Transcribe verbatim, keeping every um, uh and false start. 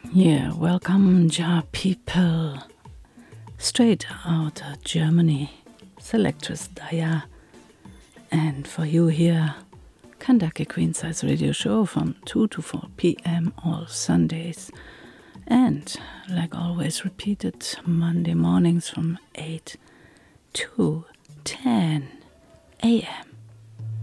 Yeah, welcome, Ja people. Straight out of Germany, Selectress Daya. And for you here, Kandake Queen Size Radio Show from two to four p.m. all Sundays. And, like always, repeated Monday mornings from eight to ten a.m.